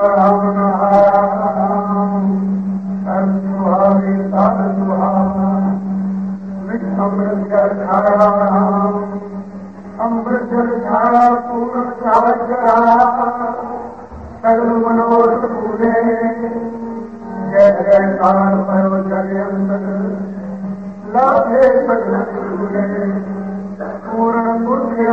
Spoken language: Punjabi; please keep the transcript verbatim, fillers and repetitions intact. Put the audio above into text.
ਰਾਮ ਨਾਮ ਹਰ ਸੁਹਾਵੇ ਸਾਧ ਸੁਹਾਵਾ ਵਿਖ ਅੰਮ੍ਰਿਤ ਜਲ ਖਾਇਆ ਅੰਮ੍ਰਿਤ ਜਲ ਖਾਇਆ ਪੂਰਨ ਸਾਧ ਕਰਾ ਸਗਲ ਮਨੋਰਥ ਪੂਰੇ ਜੈ ਜੈ ਕਾਰ ਪਰਵ ਜਗ ਅੰਤਰ ਲਾਭੇ ਸਗਲ ਪੂਰੇ ਪੂਰਨ ਪੁਰਖ